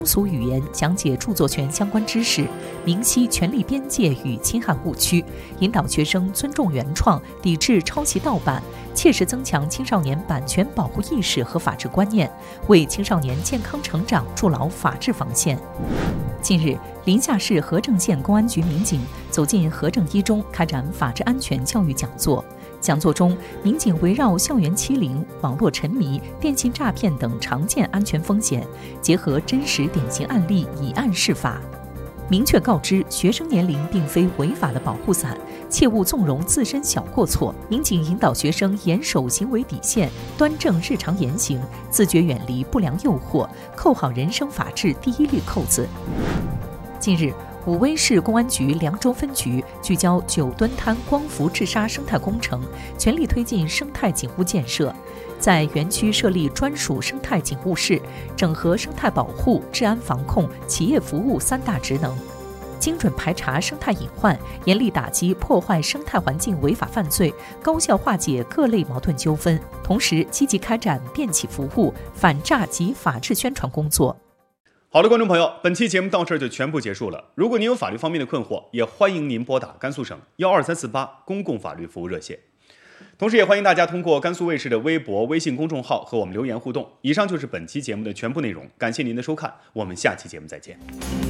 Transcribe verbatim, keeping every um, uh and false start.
俗语言讲解著作权相关知识，明晰权利边界与侵害误区，引导学生尊重原创，抵制抄袭盗版，切实增强青少年版权保护意识和法治观念，为青少年健康成长筑牢法治防线。近日，临夏市和正县公安局民警走进和正一中开展法治安全教育讲座。讲座中，民警围绕校园欺凌、网络沉迷、电信诈骗等常见安全风险，结合真实典型案例，以案释法，明确告知学生年龄并非违法的保护伞，切勿纵容自身小过错。民警引导学生严守行为底线，端正日常言行，自觉远离不良诱惑，扣好人生法治第一粒扣子。近日，武威市公安局凉州分局聚焦九墩滩光伏治沙生态工程，全力推进生态警务建设，在园区设立专属生态警务室，整合生态保护、治安防控、企业服务三大职能，精准排查生态隐患，严厉打击破坏生态环境违法犯罪，高效化解各类矛盾纠纷，同时积极开展便企服务、反诈及法治宣传工作。 好的，观众朋友，本期节目到这儿就全部结束了。如果您有法律方面的困惑，也欢迎您拨打甘肃省幺二三四八公共法律服务热线。同时也欢迎大家通过甘肃卫视的微博、微信公众号和我们留言互动。以上就是本期节目的全部内容，感谢您的收看，我们下期节目再见。